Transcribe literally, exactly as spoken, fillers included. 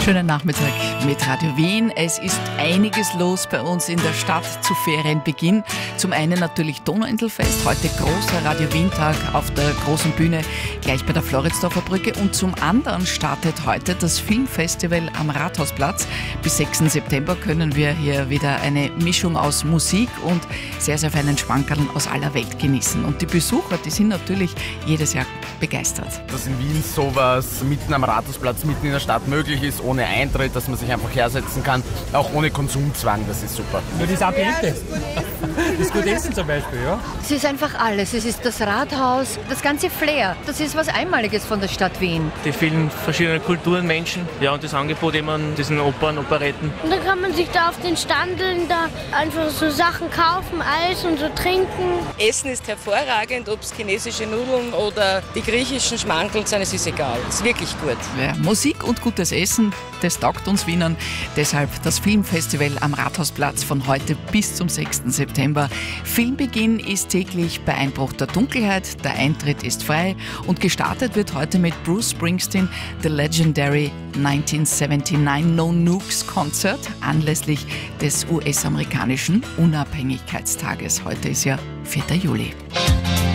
Schönen Nachmittag mit Radio Wien. Es ist einiges los bei uns in der Stadt zu Ferienbeginn. Zum einen natürlich Donauinselfest, heute großer Radio Wien-Tag auf der großen Bühne gleich bei der Floridsdorfer Brücke. Und zum anderen startet heute das Filmfestival am Rathausplatz. Bis sechsten September können wir hier wieder eine Mischung aus Musik und sehr, sehr feinen Schmankerln aus aller Welt genießen. Und die Besucher, die sind natürlich jedes Jahr begeistert. Dass in Wien sowas mitten am Rathausplatz, mitten in der Stadt möglich ist, ohne Eintritt, dass man sich einfach hersetzen kann, auch ohne Konsumzwang, das ist super. Nur das Ambiente, das gute Essen zum Beispiel, ja? Es ist einfach alles. Es ist das Rathaus, das ganze Flair. Das ist was Einmaliges von der Stadt Wien. Die vielen verschiedenen Kulturen, Menschen, ja, und das Angebot eben an diesen Opern, Operetten. Und dann kann man sich da auf den Standeln da einfach so Sachen kaufen, Eis und so trinken. Essen ist hervorragend, ob es chinesische Nudeln oder die griechischen Schmankerl sind, es ist egal. Es ist wirklich gut. Ja, Musik und gutes Essen, das taugt uns Wienern. Deshalb das Filmfestival am Rathausplatz von heute bis zum sechsten September. Filmbeginn ist täglich bei Einbruch der Dunkelheit. Der Eintritt ist frei und gestartet wird heute mit Bruce Springsteen, The Legendary neunzehnhundertneunundsiebzig No Nukes Concert anlässlich des U S-amerikanischen Unabhängigkeitstages. Heute ist ja vierter Juli.